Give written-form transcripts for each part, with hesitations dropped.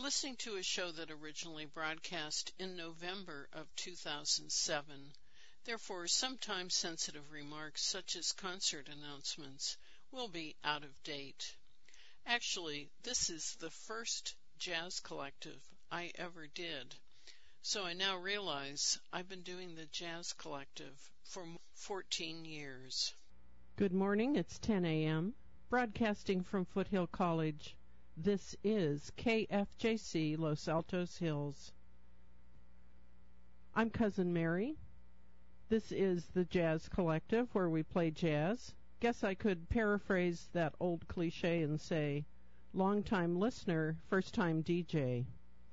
listening to a show that originally broadcast in November of 2007. Therefore, some time-sensitive remarks, such as concert announcements, will be out of date. Actually, this is the first Jazz Collective I ever did, so I now realize I've been doing the Jazz Collective for 14 years. Good morning, it's 10 a.m., broadcasting from Foothill College. This is KFJC Los Altos Hills. I'm Cousin Mary. This is the Jazz Collective, where we play jazz. Guess I could paraphrase that old cliche and say, long-time listener, first-time DJ.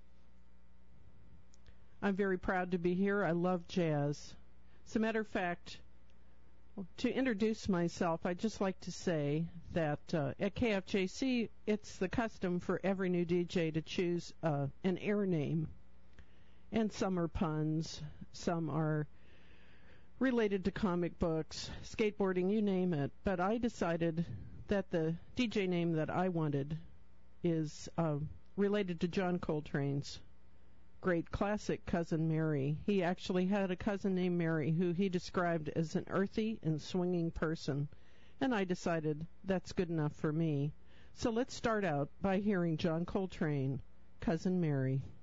I'm very proud to be here. I love jazz. As a matter of fact, to introduce myself, I'd just like to say that at KFJC, it's the custom for every new DJ to choose an air name. And some are puns, some are related to comic books, skateboarding, you name it. But I decided that the DJ name that I wanted is related to John Coltrane's great classic Cousin Mary. He actually had a cousin named Mary who he described as an earthy and swinging person. And I decided that's good enough for me. So let's start out by hearing John Coltrane, Cousin Mary.